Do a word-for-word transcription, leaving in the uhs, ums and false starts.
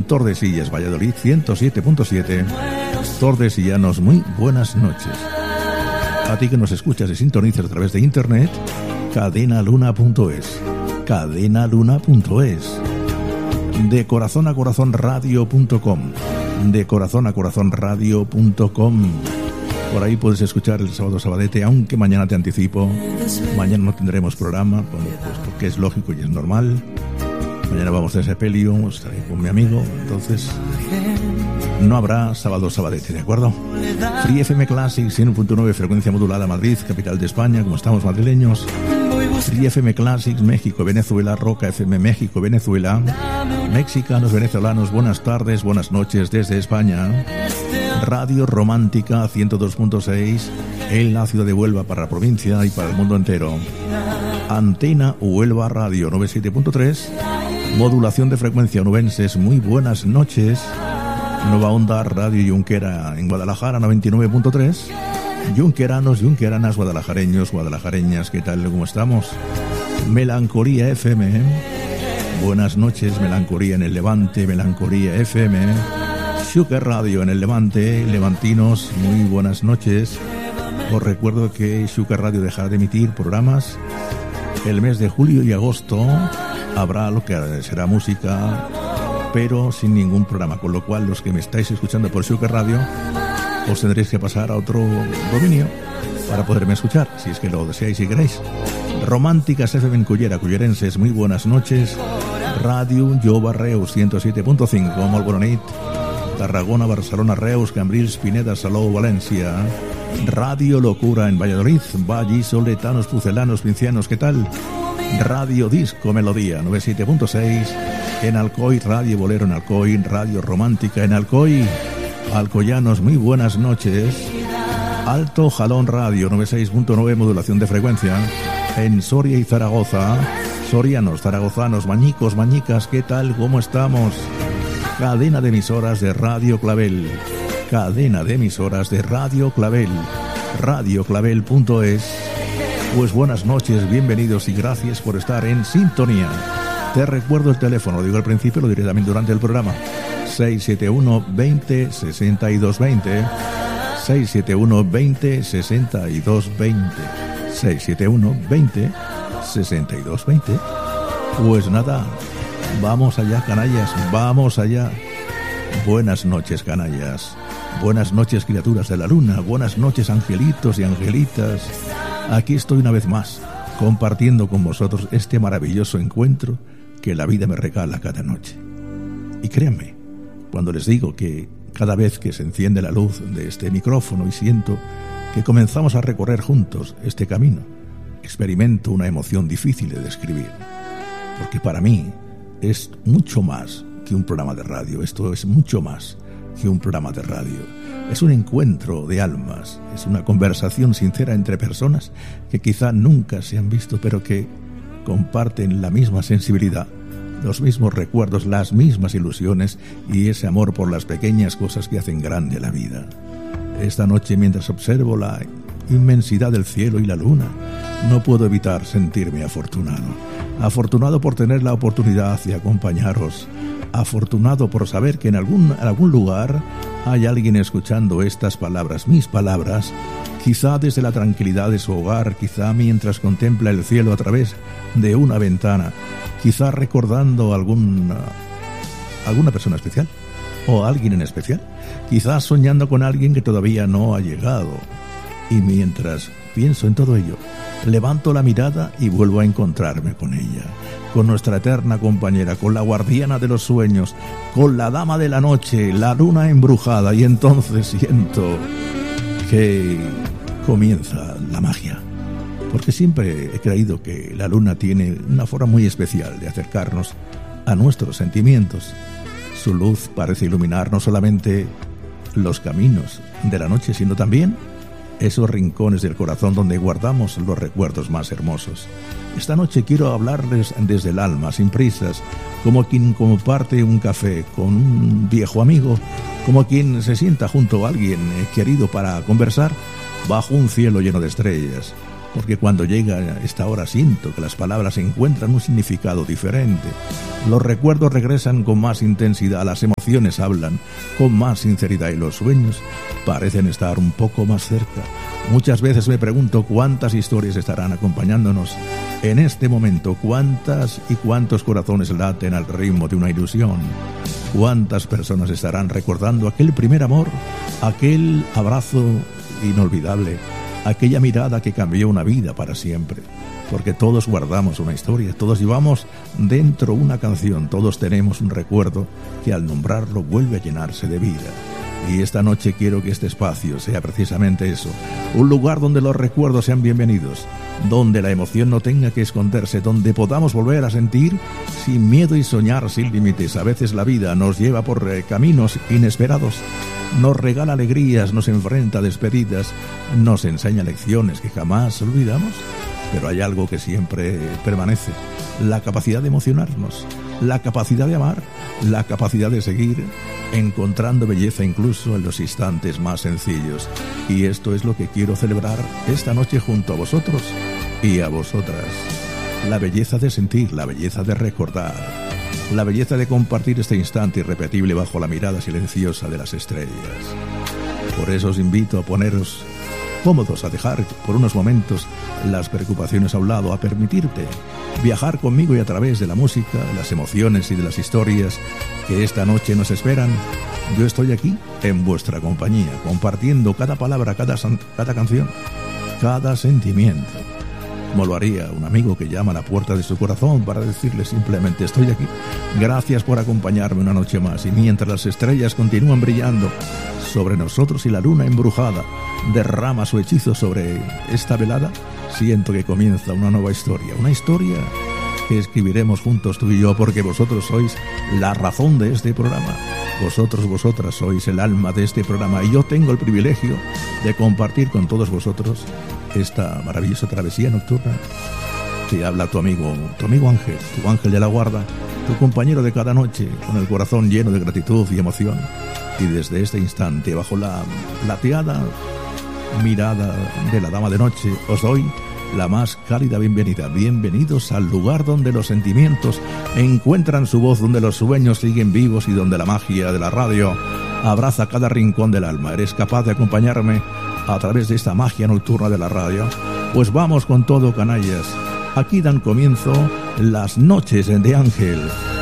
Tordesillas, Valladolid, ciento siete punto siete. Tordesillanos, muy buenas noches. A ti que nos escuchas y sintonizas a través de internet, cadena luna punto es. cadena luna punto es. De corazón a corazón radio punto com. De corazón a corazón radio punto com. Por ahí puedes escuchar el sábado sabadete, aunque mañana te anticipo, mañana no tendremos programa, bueno, pues porque es lógico y es normal. Mañana vamos de sepelio, estaré con mi amigo, entonces no habrá sábado sabadete, ¿de acuerdo? Free F M Classic, cien punto nueve, frecuencia modulada, Madrid, capital de España, como estamos madrileños. Free F M Classics, México, Venezuela, Roca F M, México, Venezuela. Mexicanos, venezolanos, buenas tardes, buenas noches desde España. Radio Romántica ciento dos punto seis en la ciudad de Huelva para la provincia y para el mundo entero. Antena Huelva Radio noventa y siete punto tres. Modulación de frecuencia onubenses, muy buenas noches. Nueva Onda Radio Junquera en Guadalajara noventa y nueve punto tres. Junqueranos, junqueranas, guadalajareños, guadalajareñas, ¿qué tal? ¿Cómo estamos? Melancolía F M. Buenas noches, Melancolía en el Levante, Melancolía F M. Xúquer Radio en el Levante, levantinos, muy buenas noches. Os recuerdo que Xúquer Radio dejará de emitir programas el mes de julio y agosto. Habrá lo que será música, pero sin ningún programa, con lo cual los que me estáis escuchando por Xúquer Radio os tendréis que pasar a otro dominio para poderme escuchar, si es que lo deseáis y queréis. Románticas F M en Cullera, cullerenses, muy buenas noches. Radio Jova Reus ciento siete punto cinco, molt bona nit. Tarragona, Barcelona, Reus, Cambrils, Pineda, Salou, Valencia. Radio Locura en Valladolid, Vallis, Soletanos, Pucelanos, Pincianos, ¿qué tal? Radio Disco Melodía noventa y siete punto seis en Alcoy, Radio Bolero en Alcoy, Radio Romántica en Alcoy. Alcoyanos, muy buenas noches. Alto Jalón Radio noventa y seis punto nueve, modulación de frecuencia en Soria y Zaragoza. Sorianos, zaragozanos, mañicos, mañicas, ¿qué tal? ¿Cómo estamos? Cadena de emisoras de Radio Clavel. Cadena de emisoras de Radio Clavel. radio clavel punto es. Pues buenas noches, bienvenidos y gracias por estar en sintonía. Te recuerdo el teléfono, lo digo al principio, lo diré también durante el programa. seis siete uno, veinte, sesenta y dos veinte. seis siete uno, veinte, sesenta y dos veinte. seis siete uno, veinte, sesenta y dos veinte. Pues nada, vamos allá, canallas, vamos allá. Buenas noches, canallas. Buenas noches, criaturas de la luna. Buenas noches, angelitos y angelitas. Aquí estoy una vez más, compartiendo con vosotros este maravilloso encuentro que la vida me regala cada noche. Y créanme, cuando les digo que cada vez que se enciende la luz de este micrófono y siento que comenzamos a recorrer juntos este camino, experimento una emoción difícil de describir. Porque para mí es mucho más que un programa de radio. Esto es mucho más que un programa de radio. Es un encuentro de almas, es una conversación sincera entre personas que quizá nunca se han visto, pero que comparten la misma sensibilidad, los mismos recuerdos, las mismas ilusiones y ese amor por las pequeñas cosas que hacen grande la vida. Esta noche, mientras observo la inmensidad del cielo y la luna, no puedo evitar sentirme afortunado. Afortunado por tener la oportunidad de acompañaros. Afortunado por saber que en algún, en algún lugar hay alguien escuchando estas palabras, mis palabras, quizá desde la tranquilidad de su hogar, quizá mientras contempla el cielo a través de una ventana, quizá recordando alguna, alguna persona especial o alguien en especial, quizá soñando con alguien que todavía no ha llegado. Y mientras pienso en todo ello, levanto la mirada y vuelvo a encontrarme con ella, con nuestra eterna compañera, con la guardiana de los sueños, con la dama de la noche, la luna embrujada, y entonces siento que comienza la magia. Porque siempre he creído que la luna tiene una forma muy especial de acercarnos a nuestros sentimientos. Su luz parece iluminar no solamente los caminos de la noche, sino también esos rincones del corazón donde guardamos los recuerdos más hermosos. Esta noche quiero hablarles desde el alma, sin prisas, como quien comparte un café con un viejo amigo, como quien se sienta junto a alguien querido para conversar bajo un cielo lleno de estrellas, porque cuando llega esta hora siento que las palabras encuentran un significado diferente. Los recuerdos regresan con más intensidad, las emociones hablan con más sinceridad y los sueños parecen estar un poco más cerca. Muchas veces me pregunto cuántas historias estarán acompañándonos en este momento, cuántas y cuántos corazones laten al ritmo de una ilusión, cuántas personas estarán recordando aquel primer amor, aquel abrazo inolvidable, aquella mirada que cambió una vida para siempre. Porque todos guardamos una historia, todos llevamos dentro una canción, todos tenemos un recuerdo que al nombrarlo vuelve a llenarse de vida. Y esta noche quiero que este espacio sea precisamente eso, un lugar donde los recuerdos sean bienvenidos, donde la emoción no tenga que esconderse, donde podamos volver a sentir sin miedo y soñar sin límites. A veces la vida nos lleva por eh, caminos inesperados, nos regala alegrías, nos enfrenta a despedidas, nos enseña lecciones que jamás olvidamos. Pero hay algo que siempre permanece, la capacidad de emocionarnos, la capacidad de amar, la capacidad de seguir encontrando belleza incluso en los instantes más sencillos. Y esto es lo que quiero celebrar esta noche junto a vosotros y a vosotras. La belleza de sentir, la belleza de recordar, la belleza de compartir este instante irrepetible bajo la mirada silenciosa de las estrellas. Por eso os invito a poneros cómodos, a dejar por unos momentos las preocupaciones a un lado, a permitirte viajar conmigo y a través de la música, las emociones y de las historias que esta noche nos esperan. Yo estoy aquí en vuestra compañía, compartiendo cada palabra, cada, cada canción, cada sentimiento, como lo haría un amigo que llama a la puerta de su corazón para decirle simplemente estoy aquí. Gracias por acompañarme una noche más, y mientras las estrellas continúan brillando sobre nosotros y la luna embrujada derrama su hechizo sobre esta velada, siento que comienza una nueva historia, una historia que escribiremos juntos tú y yo, porque vosotros sois la razón de este programa, vosotros, vosotras sois el alma de este programa, y yo tengo el privilegio de compartir con todos vosotros esta maravillosa travesía nocturna. Te habla tu amigo, tu amigo Ángel, tu ángel de la guarda, tu compañero de cada noche, con el corazón lleno de gratitud y emoción. Y desde este instante, bajo la plateada mirada de la dama de noche, os doy la más cálida bienvenida. Bienvenidos al lugar donde los sentimientos encuentran su voz, donde los sueños siguen vivos y donde la magia de la radio abraza cada rincón del alma. ¿Eres capaz de acompañarme a través de esta magia nocturna de la radio? Pues vamos con todo, canallas. Aquí dan comienzo las noches de Ángel.